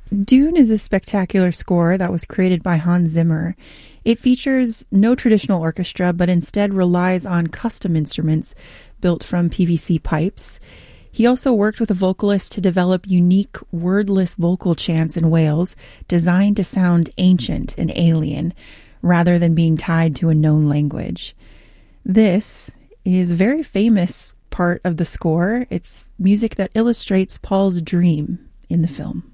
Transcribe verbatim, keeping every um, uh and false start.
Dune is a spectacular score that was created by Hans Zimmer. It features no traditional orchestra, but instead relies on custom instruments built from P V C pipes. He also worked with a vocalist to develop unique wordless vocal chants and wails designed to sound ancient and alien, rather than being tied to a known language. This is a very famous part of the score. It's music that illustrates Paul's dream in the film.